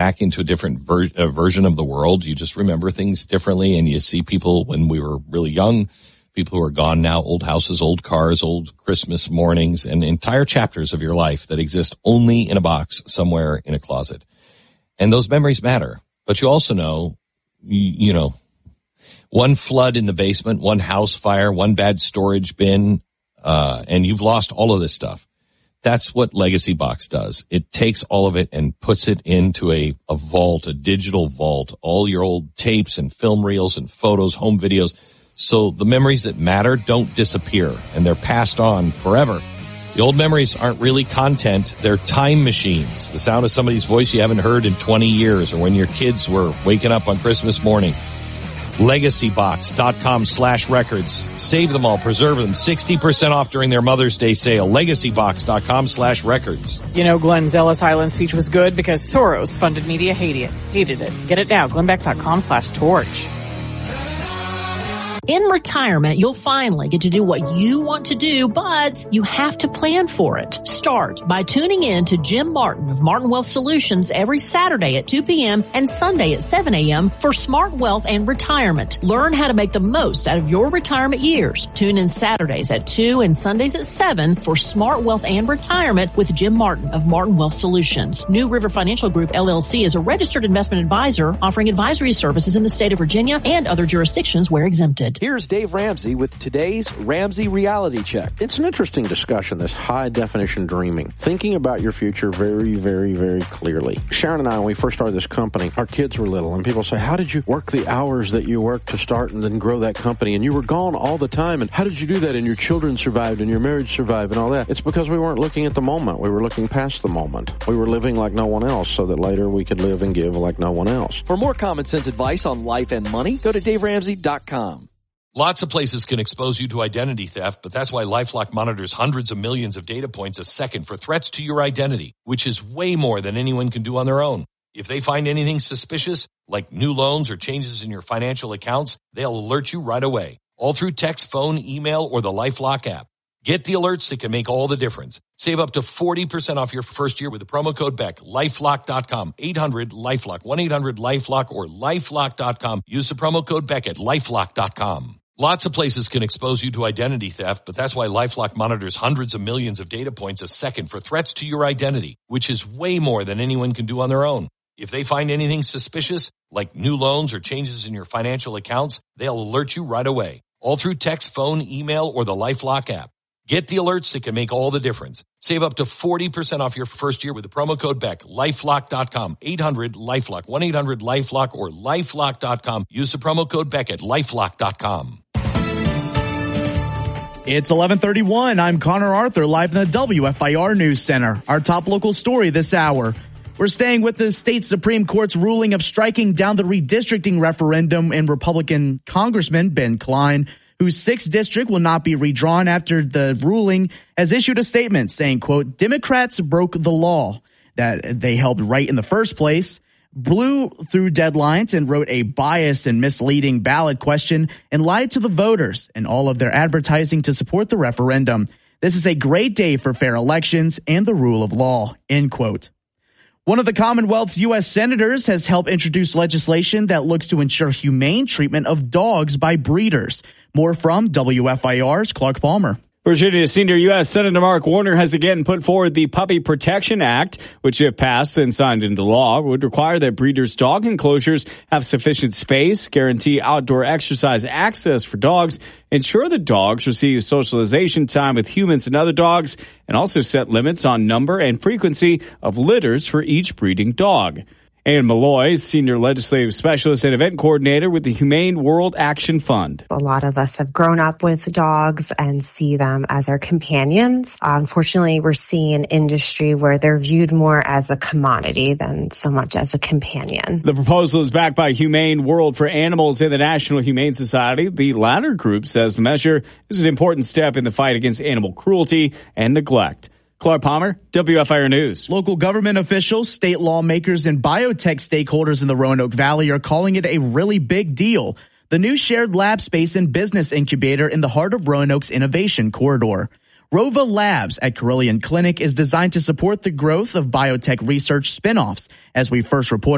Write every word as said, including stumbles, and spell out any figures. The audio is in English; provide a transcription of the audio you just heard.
back into a different ver- uh, version of the world. You just remember things differently, and you see people when we were really young, people who are gone now, old houses, old cars, old Christmas mornings, and entire chapters of your life that exist only in a box somewhere in a closet. And those memories matter. But you also know, you, you know, one flood in the basement, one house fire, one bad storage bin, uh, and you've lost all of this stuff. That's what Legacy Box does. It takes all of it and puts it into a, a vault, a digital vault, all your old tapes and film reels and photos, home videos. So the memories that matter don't disappear, and they're passed on forever. The old memories aren't really content. They're time machines. The sound of somebody's voice you haven't heard in twenty years, or when your kids were waking up on Christmas morning. LegacyBox.com slash records. Save them all. Preserve them. sixty percent off during their Mother's Day sale. LegacyBox.com slash records. You know, Glenn's Ellis Island speech was good because Soros funded media hated it. Hated it. Get it now. Glennbeck.com slash torch. In retirement, you'll finally get to do what you want to do, but you have to plan for it. Start by tuning in to Jim Martin of Martin Wealth Solutions every Saturday at two p.m. and Sunday at seven a.m. for Smart Wealth and Retirement. Learn how to make the most out of your retirement years. Tune in Saturdays at two and Sundays at seven for Smart Wealth and Retirement with Jim Martin of Martin Wealth Solutions. New River Financial Group, L L C is a registered investment advisor offering advisory services in the state of Virginia and other jurisdictions where exempted. Here's Dave Ramsey with today's Ramsey Reality Check. It's an interesting discussion, this high-definition dreaming. Thinking about your future very, very, very clearly. Sharon and I, when we first started this company, our kids were little, and people say, how did you work the hours that you worked to start and then grow that company? And you were gone all the time, and how did you do that? And your children survived, and your marriage survived, and all that. It's because we weren't looking at the moment. We were looking past the moment. We were living like no one else so that later we could live and give like no one else. For more common sense advice on life and money, go to Dave Ramsey dot com. Lots of places can expose you to identity theft, but that's why LifeLock monitors hundreds of millions of data points a second for threats to your identity, which is way more than anyone can do on their own. If they find anything suspicious, like new loans or changes in your financial accounts, they'll alert you right away, all through text, phone, email, or the LifeLock app. Get the alerts that can make all the difference. Save up to forty percent off your first year with the promo code Beck. LifeLock dot com, eight hundred LifeLock, one eight hundred LifeLock, or LifeLock dot com. Use the promo code Beck at LifeLock dot com. Lots of places can expose you to identity theft, but that's why LifeLock monitors hundreds of millions of data points a second for threats to your identity, which is way more than anyone can do on their own. If they find anything suspicious, like new loans or changes in your financial accounts, they'll alert you right away, all through text, phone, email, or the LifeLock app. Get the alerts that can make all the difference. Save up to forty percent off your first year with the promo code Beck. LifeLock dot com, eight hundred LifeLock, one eight hundred LifeLock, or LifeLock dot com. Use the promo code Beck at LifeLock dot com. It's eleven thirty-one. I'm Connor Arthur, live in the W F I R News Center. Our top local story this hour. We're staying with the state Supreme Court's ruling of striking down the redistricting referendum and Republican Congressman Ben Cline, whose sixth district will not be redrawn after the ruling, has issued a statement saying, quote, Democrats broke the law that they helped write in the first place, blew through deadlines and wrote a biased and misleading ballot question and lied to the voters in all of their advertising to support the referendum. This is a great day for fair elections and the rule of law, end quote. One of the Commonwealth's U S senators has helped introduce legislation that looks to ensure humane treatment of dogs by breeders. More from W F I R's Clark Palmer. Virginia's senior U S Senator Mark Warner has again put forward the Puppy Protection Act, which, if passed and signed into law, would require that breeders' dog enclosures have sufficient space, guarantee outdoor exercise access for dogs, ensure that dogs receive socialization time with humans and other dogs, and also set limits on number and frequency of litters for each breeding dog. Ann Malloy, Senior Legislative Specialist and Event Coordinator with the Humane World Action Fund. A lot of us have grown up with dogs and see them as our companions. Unfortunately, we're seeing an industry where they're viewed more as a commodity than so much as a companion. The proposal is backed by Humane World for Animals and the National Humane Society. The latter group says the measure is an important step in the fight against animal cruelty and neglect. Clark Palmer, W F I R News. Local government officials, state lawmakers, and biotech stakeholders in the Roanoke Valley are calling it a really big deal. The new shared lab space and business incubator in the heart of Roanoke's innovation corridor. Rova Labs at Carilion Clinic is designed to support the growth of biotech research spinoffs, as we first reported